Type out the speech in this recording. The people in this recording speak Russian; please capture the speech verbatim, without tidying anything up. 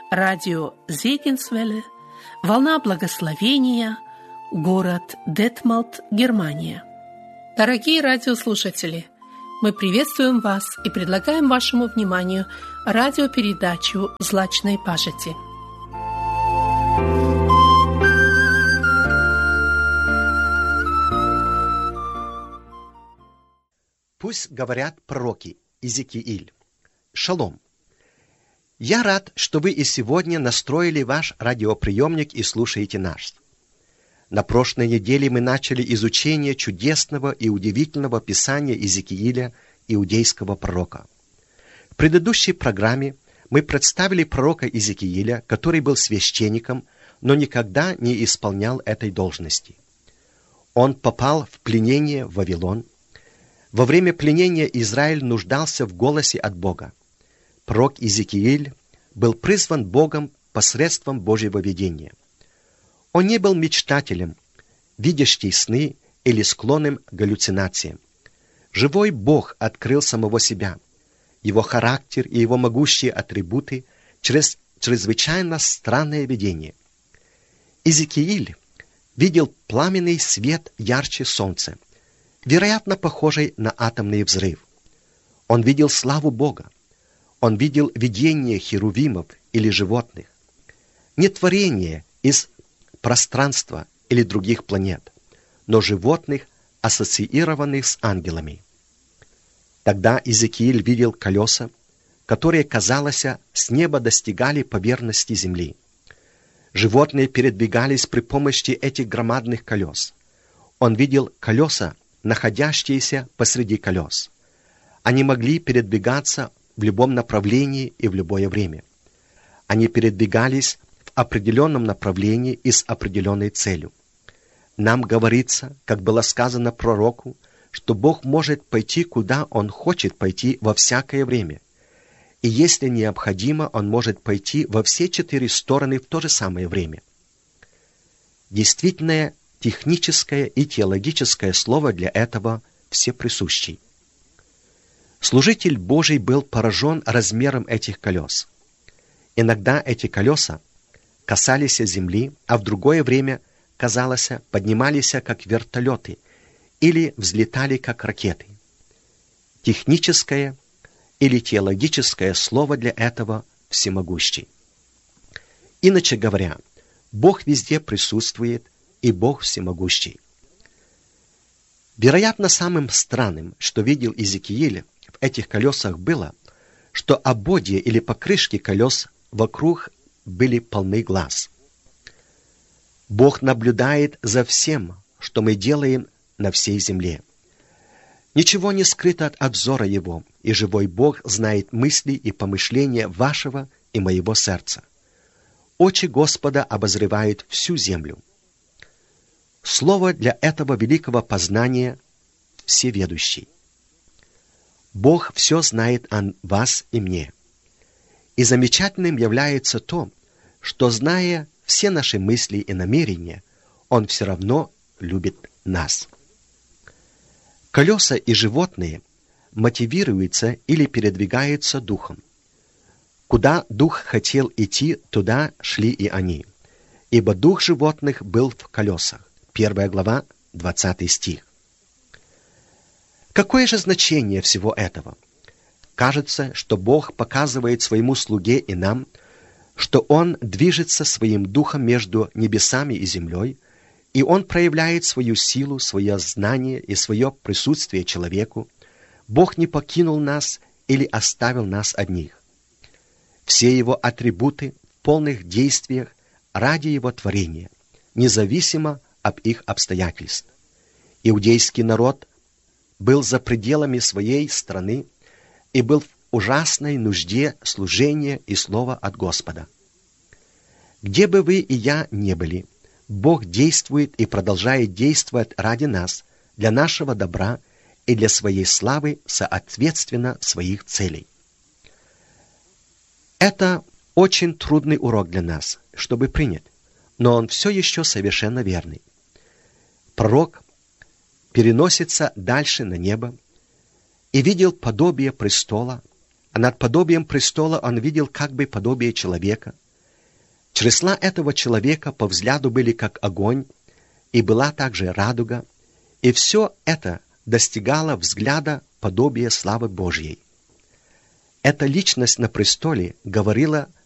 радио Зегенсвелле, волна благословения, город Детмалт, Германия. Дорогие радиослушатели, мы приветствуем вас и предлагаем вашему вниманию радиопередачу «Злачной пажити». Пусть говорят пророки. Иезекииль. Шалом. Я рад, что вы и сегодня настроили ваш радиоприемник и слушаете нас. На прошлой неделе мы начали изучение чудесного и удивительного писания Иезекииля, иудейского пророка. В предыдущей программе мы представили пророка Иезекииля, который был священником, но никогда не исполнял этой должности. Он попал в пленение в Вавилон. Во время пленения Израиль нуждался в голосе от Бога. Пророк Иезекииль был призван Богом посредством Божьего видения. Он не был мечтателем, видящим сны или склонным к галлюцинациям. Живой Бог открыл самого себя, его характер и его могущие атрибуты через чрезвычайно странное видение. Иезекииль видел пламенный свет ярче солнца, вероятно, похожий на атомный взрыв. Он видел славу Бога. Он видел видение херувимов или животных. Не творение из пространства или других планет, но животных, ассоциированных с ангелами. Тогда Иезекииль видел колеса, которые, казалось, с неба достигали поверхности земли. Животные передвигались при помощи этих громадных колес. Он видел колеса, находящиеся посреди колес. Они могли передвигаться в любом направлении и в любое время. Они передвигались в определенном направлении и с определенной целью. Нам говорится, как было сказано пророку, что Бог может пойти, куда Он хочет пойти во всякое время. И если необходимо, Он может пойти во все четыре стороны в то же самое время. Действительное техническое и теологическое слово для этого всеприсущий. Служитель Божий был поражен размером этих колес. Иногда эти колеса касались земли, а в другое время, казалось, поднимались как вертолеты или взлетали как ракеты. Техническое или теологическое слово для этого всемогущий. Иначе говоря, Бог везде присутствует, и Бог всемогущий. Вероятно, самым странным, что видел Иезекииль в этих колесах, было, что ободья или покрышки колес вокруг были полны глаз. Бог наблюдает за всем, что мы делаем на всей земле. Ничего не скрыто от взора Его, и живой Бог знает мысли и помышления вашего и моего сердца. Очи Господа обозревают всю землю. Слово для этого великого познания — всеведущий. Бог все знает о вас и мне. И замечательным является то, что, зная все наши мысли и намерения, Он все равно любит нас. Колеса и животные мотивируются или передвигаются духом. Куда дух хотел идти, туда шли и они, ибо дух животных был в колесах. Первая глава, двадцатый стих. Какое же значение всего этого? Кажется, что Бог показывает своему слуге и нам, что Он движется своим духом между небесами и землей, и Он проявляет свою силу, свое знание и свое присутствие человеку. Бог не покинул нас или оставил нас одних. Все Его атрибуты в полных действиях ради Его творения, независимо об их обстоятельств. Иудейский народ был за пределами своей страны и был в ужасной нужде служения и слова от Господа. Где бы вы и я не были, Бог действует и продолжает действовать ради нас, для нашего добра и для своей славы, соответственно своих целей. Это очень трудный урок для нас, чтобы принять, но он все еще совершенно верный. Пророк переносится дальше на небо и видел подобие престола, а над подобием престола он видел как бы подобие человека, Чресла этого человека по взгляду были как огонь, и была также радуга, и все это достигало взгляда подобия славы Божьей. Эта личность на престоле говорила